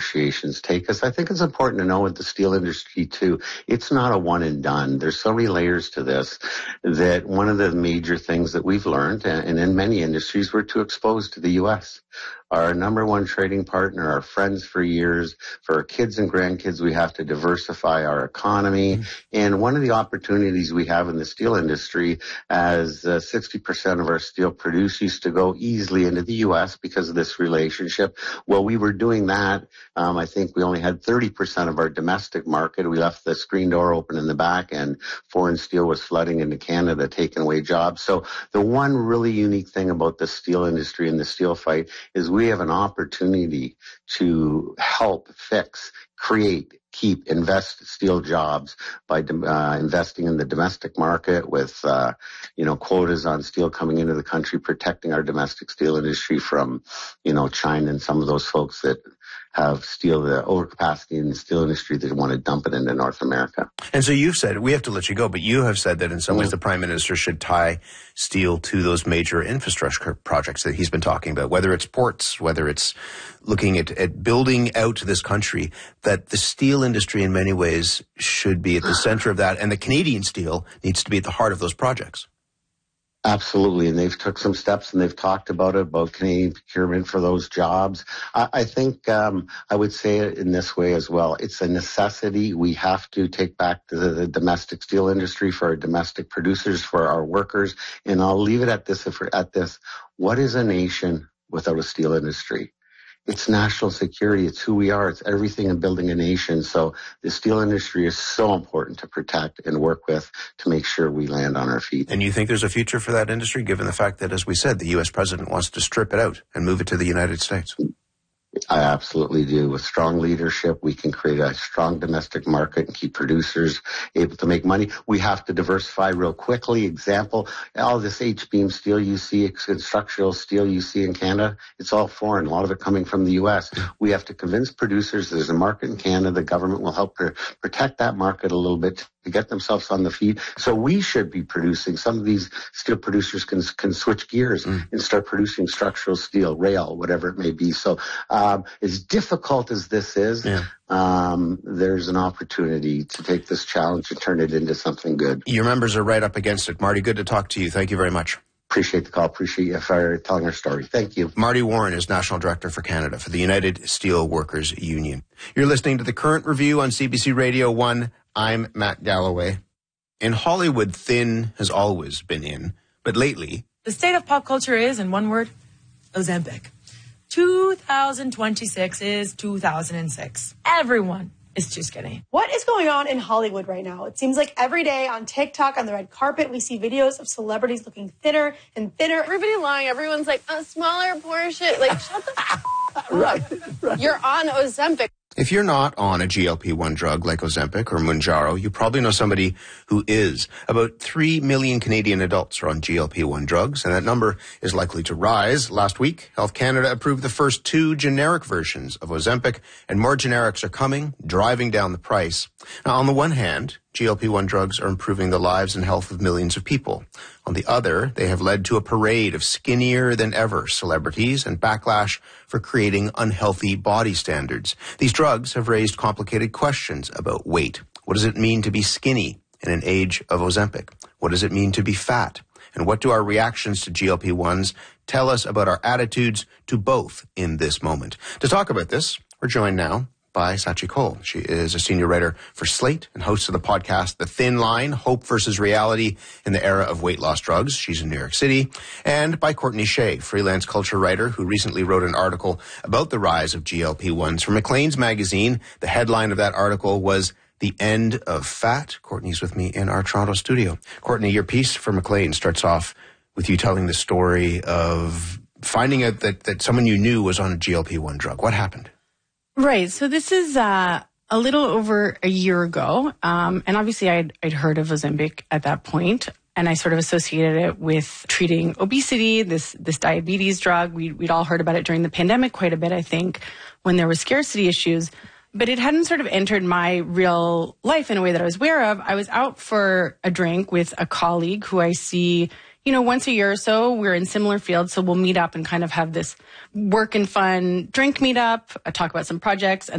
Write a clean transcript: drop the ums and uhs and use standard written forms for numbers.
negotiations take us. I think it's important to know with the steel industry too, it's not a one and done. There's so many layers to this that one of the major things that we've learned, and in many industries, we're too exposed to the U.S. Our number one trading partner, our friends for years. For our kids and grandkids, we have to diversify our economy. And one of the opportunities we have in the steel industry, as 60% of our steel produced used to go easily into the U.S. because of this relationship. Well, we were doing that. I think we only had 30% of our domestic market. We left the screen door open in the back, and foreign steel was flooding into Canada, taking away jobs. So the one really unique thing about the steel industry and the steel fight is we have an opportunity to help fix, create, keep, invest steel jobs by investing in the domestic market with, quotas on steel coming into the country, protecting our domestic steel industry from, China and some of those folks that have steel, the overcapacity in the steel industry that want to dump it into North America. And so you've said, we have to let you go, but you have said that in some ways the Prime Minister should tie steel to those major infrastructure projects that he's been talking about, whether it's ports, whether it's looking at building out this country, that the steel industry in many ways should be at the center of that, and the Canadian steel needs to be at the heart of those projects. Absolutely, and they've took some steps, and they've talked about Canadian procurement for those jobs. I think I would say it in this way as well. It's a necessity. We have to take back the domestic steel industry for our domestic producers, for our workers. And I'll leave it at this. What is a nation without a steel industry? It's national security. It's who we are. It's everything in building a nation. So the steel industry is so important to protect and work with to make sure we land on our feet. And you think there's a future for that industry, given the fact that, as we said, the U.S. president wants to strip it out and move it to the United States? I absolutely do. With strong leadership, we can create a strong domestic market and keep producers able to make money. We have to diversify real quickly. Example, all this H-beam steel you see, structural steel you see in Canada, it's all foreign, a lot of it coming from the U.S. We have to convince producers there's a market in Canada. The government will help protect that market a little bit to get themselves on the feet. So we should be producing. Some of these steel producers can switch gears and start producing structural steel, rail, whatever it may be. So as difficult as this is, there's an opportunity to take this challenge and turn it into something good. Your members are right up against it. Marty, good to talk to you. Thank you very much. Appreciate the call. Appreciate you for telling our story. Thank you. Marty Warren is National Director for Canada for the United Steel Workers Union. You're listening to The Current Review on CBC Radio 1. I'm Matt Galloway. In Hollywood, thin has always been in, but lately... The state of pop culture is, in one word, Ozempic. 2026 is 2006. Everyone is too skinny. What is going on in Hollywood right now? It seems like every day on TikTok, on the red carpet, we see videos of celebrities looking thinner and thinner. Everybody lying. Everyone's like, a smaller portion. Like, shut the f*** up. Right. You're on Ozempic. If you're not on a GLP-1 drug like Ozempic or Mounjaro, you probably know somebody who is. About 3 million Canadian adults are on GLP-1 drugs, and that number is likely to rise. Last week, Health Canada approved the first 2 generic versions of Ozempic, and more generics are coming, driving down the price. Now, on the one hand, GLP-1 drugs are improving the lives and health of millions of people. On the other, they have led to a parade of skinnier than ever celebrities and backlash for creating unhealthy body standards. These drugs have raised complicated questions about weight. What does it mean to be skinny in an age of Ozempic? What does it mean to be fat? And what do our reactions to GLP-1s tell us about our attitudes to both in this moment? To talk about this, we're joined now by Sachi Cole. She is a senior writer for Slate and host of the podcast The Thin Line, Hope versus Reality in the Era of Weight Loss Drugs. She's in New York City. And by Courtney Shea, freelance culture writer who recently wrote an article about the rise of GLP-1s for Maclean's magazine. The headline of that article was The End of Fat. Courtney's with me in our Toronto studio. Courtney, your piece for Maclean starts off with you telling the story of finding out that someone you knew was on a GLP-1 drug. What happened? Right. So this is a little over a year ago. And obviously I'd heard of Ozempic at that point, and I sort of associated it with treating obesity, this diabetes drug. We'd all heard about it during the pandemic quite a bit, I think, when there was scarcity issues. But it hadn't sort of entered my real life in a way that I was aware of. I was out for a drink with a colleague who I see, once a year or so. We're in similar fields, so we'll meet up and kind of have this work and fun drink meetup, talk about some projects. And